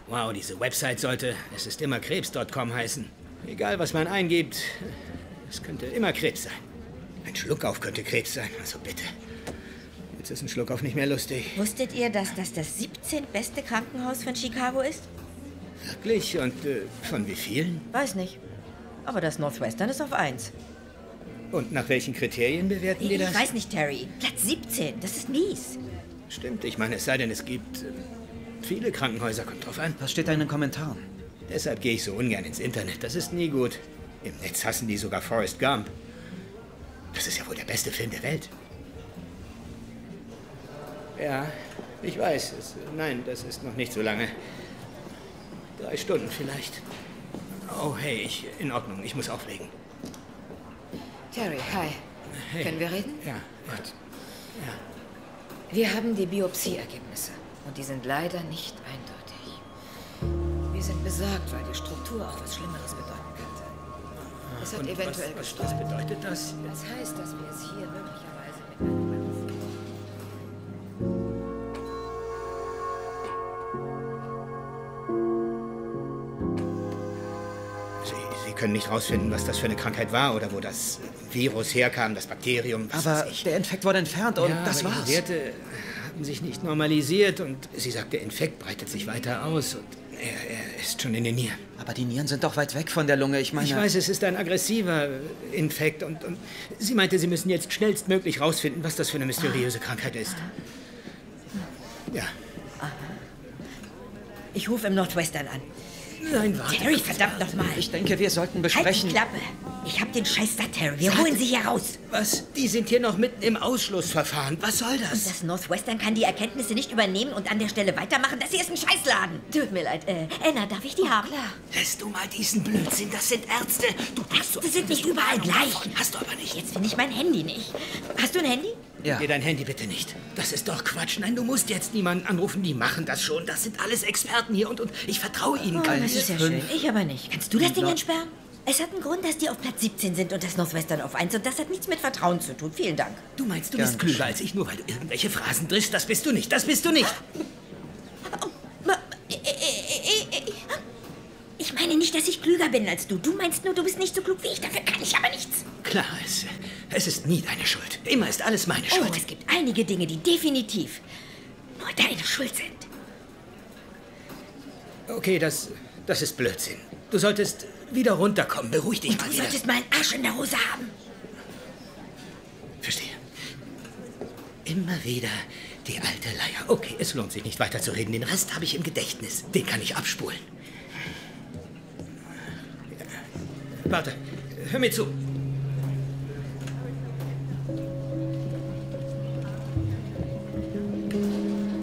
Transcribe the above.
Wow, diese Website sollte esistimmerkrebs.com heißen. Egal, was man eingibt, es könnte immer Krebs sein. Ein Schluckauf könnte Krebs sein, also bitte. Jetzt ist ein Schluckauf nicht mehr lustig. Wusstet ihr, dass das 17. beste Krankenhaus von Chicago ist? Wirklich? Und von wie vielen? Weiß nicht. Aber das Northwestern ist auf 1. Und nach welchen Kriterien bewerten wir das? Ich weiß nicht, Terry. Platz 17, das ist mies. Stimmt, ich meine, es sei denn, es gibt viele Krankenhäuser, kommt drauf an. Was steht da in den Kommentaren? Deshalb gehe ich so ungern ins Internet, das ist nie gut. Im Netz hassen die sogar Forrest Gump. Das ist ja wohl der beste Film der Welt. Ja, ich weiß. Nein, das ist noch nicht so lange. 3 Stunden vielleicht. Oh, hey, in Ordnung, ich muss auflegen. Terry, hi. Hey. Können wir reden? Ja, gut. Ja. Wir haben die Biopsieergebnisse und die sind leider nicht eindeutig. Wir sind besorgt, weil die Struktur auch was Schlimmeres bedeuten könnte. Es hat Und eventuell was gestreut. bedeutet das? Das heißt, dass wir es hier möglicherweise mit einem Sie können nicht rausfinden, was das für eine Krankheit war oder wo das Virus herkam, das Bakterium, was Aber weiß ich. der Infekt wurde entfernt und Ja, das aber war's. die Werte haben sich nicht normalisiert und sie sagt, der Infekt breitet sich weiter aus und er ist schon in den Nieren. Aber die Nieren sind doch weit weg von der Lunge, ich meine... Ich weiß, es ist ein aggressiver Infekt und sie meinte, sie müssen jetzt schnellstmöglich rausfinden, was das für eine mysteriöse Krankheit ist. Ja. Ich rufe im Northwestern an. Nein, warte. Terry, verdammt nochmal. Ich denke, wir sollten Halt besprechen... die Klappe. Ich hab den Scheiß satt, Terry. Wir holen sie hier raus. Was? Die sind hier noch mitten im Ausschlussverfahren. Was soll das? Das Northwestern kann die Erkenntnisse nicht übernehmen und an der Stelle weitermachen. Das hier ist ein Scheißladen. Tut mir leid. Anna, darf ich die haben? Klar. Lässt du mal diesen Blödsinn, das sind Ärzte. Du bist so... Ärzte sind nicht überall gleich. Hast du aber nicht. Jetzt finde ich mein Handy nicht. Hast du ein Handy? Ja. Dir dein Handy bitte nicht. Das ist doch Quatsch. Nein, du musst jetzt niemanden anrufen. Die machen das schon. Das sind alles Experten hier und ich vertraue ihnen. Oh, das ist ja schön. Ich aber nicht. Kannst du das Ding Ja. entsperren? Es hat einen Grund, dass die auf Platz 17 sind und das Northwestern auf 1. Und das hat nichts mit Vertrauen zu tun. Vielen Dank. Du meinst, du Gern bist klüger geschehen. als ich, nur weil du irgendwelche Phrasen triffst. Das bist du nicht. Das bist du nicht. Ich meine nicht, dass ich klüger bin als du. Du meinst nur, du bist nicht so klug wie ich. Dafür kann ich aber nichts. Klar, es ist nie deine Schuld. Immer ist alles meine Oh, Schuld. es gibt einige Dinge, die definitiv nur deine Schuld sind. Okay, das ist Blödsinn. Du solltest wieder runterkommen. Beruhig dich Und mal du wieder. solltest mal einen Arsch in der Hose haben. Verstehe. Immer wieder die alte Leier. Okay, es lohnt sich nicht weiter zu reden. Den Rest habe ich im Gedächtnis. Den kann ich abspulen. Warte, hör mir zu.